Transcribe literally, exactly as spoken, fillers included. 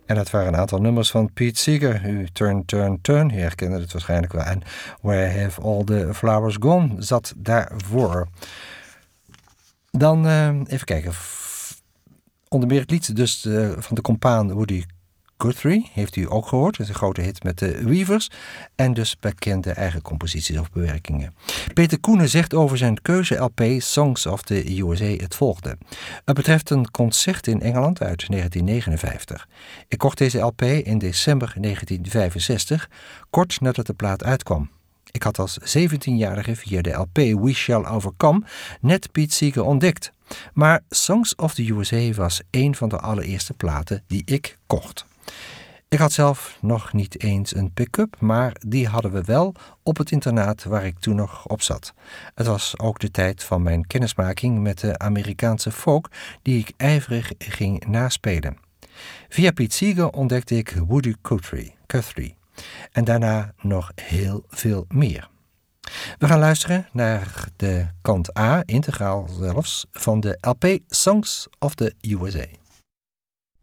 En dat waren een aantal nummers van Pete Seeger. U Turn, Turn, Turn, u herkende het waarschijnlijk wel. En Where Have All The Flowers Gone zat daarvoor. Dan uh, even kijken. Onder meer het lied dus uh, van de compaan Woody Guthrie, heeft u ook gehoord. Dat is een grote hit met de Weavers. En dus bekende eigen composities of bewerkingen. Peter Koenen zegt over zijn keuze-L P Songs of the U S A het volgende. Het betreft een concert in Engeland uit negentien negenenvijftig. Ik kocht deze L P in december negentien vijfenzestig, kort nadat de plaat uitkwam. Ik had als zeventienjarige via de L P We Shall Overcome net Pete Seeger ontdekt. Maar Songs of the U S A was een van de allereerste platen die ik kocht. Ik had zelf nog niet eens een pick-up, maar die hadden we wel op het internaat waar ik toen nog op zat. Het was ook de tijd van mijn kennismaking met de Amerikaanse folk die ik ijverig ging naspelen. Via Pete Seeger ontdekte ik Woody Guthrie, Guthrie en daarna nog heel veel meer. We gaan luisteren naar de kant A, integraal zelfs, van de L P Songs of the U S A.